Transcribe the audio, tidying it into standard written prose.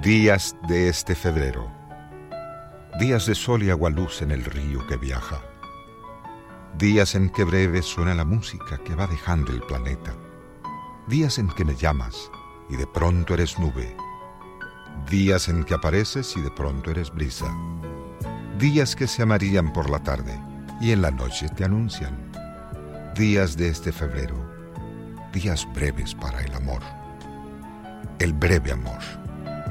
Días de este febrero, días de sol y agualuz en el río que viaja, días en que breve suena la música que va dejando el planeta, días en que me llamas y de pronto eres nube, días en que apareces y de pronto eres brisa, días que se amarillan por la tarde y en la noche te anuncian, días de este febrero, días breves para el amor, el breve amor.